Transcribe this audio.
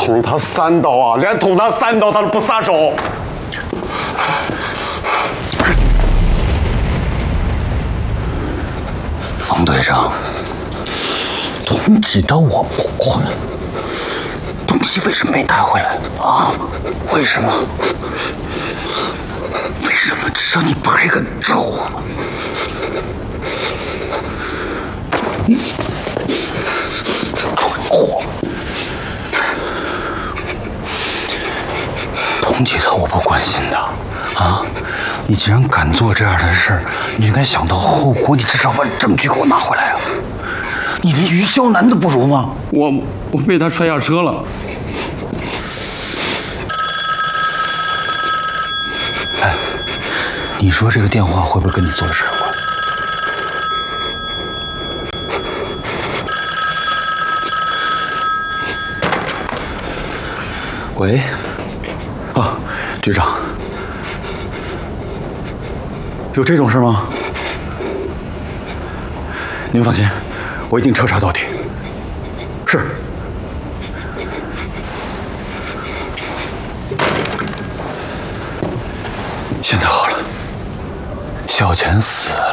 捅他3刀啊，连捅他3刀他都不撒手。 冯队长，捅几刀我不管，东西为什么没带回来啊？为什么？为什么只让你拍个照啊？蠢货！捅几刀我不关心的啊！你既然敢做这样的事儿，你就该想到后果，你至少把证据给我拿回来啊！你连于娇男都不如吗？ 我被他踹下车了。 哎，你说这个电话会不会跟你做的事有关？喂，啊，局长，有这种事吗？您放心，我一定彻查到底。是。现在好了，小钱死了。